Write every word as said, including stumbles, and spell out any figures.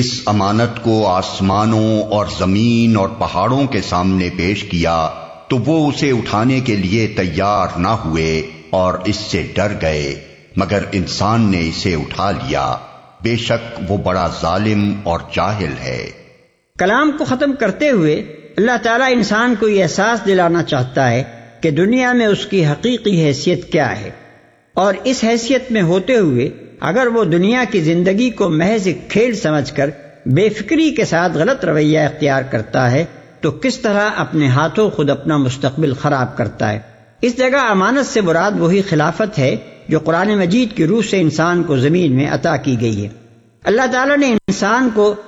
इस अमानत को आसमानों और जमीन और पहाड़ों के सामने पेश किया तो वो उसे उठाने के लिए तैयार ना हुए और इससे डर गए, मगर इंसान ने इसे उठा लिया। बेशक वो बड़ा जालिम और जाहिल है। कलाम को खत्म करते हुए अल्लाह ताला इंसान को यह एहसास दिलाना चाहता है कि दुनिया में उसकी हकीकी हैसियत क्या है, और इस हैसियत में होते हुए अगर वो दुनिया की जिंदगी को महज एक खेल समझकर बेफिक्री के साथ गलत रवैया इख्तियार करता है तो किस तरह अपने हाथों खुद अपना मुस्तकबिल खराब करता है। इस जगह अमानत से मुराद वही खिलाफत है जो कुरान मजीद की रूह से इंसान को जमीन में अता की गई है। अल्लाह ताला ने इंसान को